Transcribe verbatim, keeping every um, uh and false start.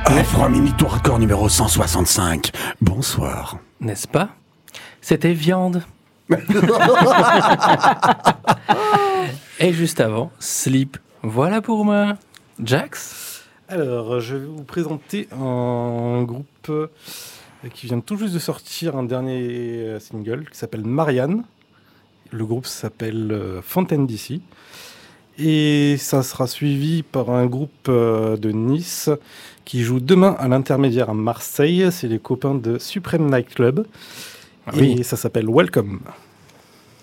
Afro Mini Tour Record numéro cent soixante-cinq. Bonsoir. N'est-ce pas? C'était viande. Et juste avant, Sleep. Voilà pour moi. Jax? Alors, je vais vous présenter un groupe qui vient tout juste de sortir un dernier single qui s'appelle Marianne. Le groupe s'appelle Fontaine D C. Et ça sera suivi par un groupe de Nice qui joue demain à l'Intermédiaire à Marseille. C'est les copains de Supreme Night Club. Ah oui. Et ça s'appelle Welcome.